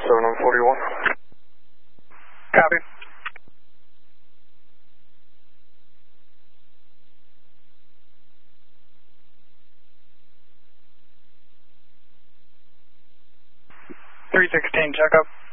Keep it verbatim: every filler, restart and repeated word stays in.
seven one forty-one. Copy. three sixteen, check up.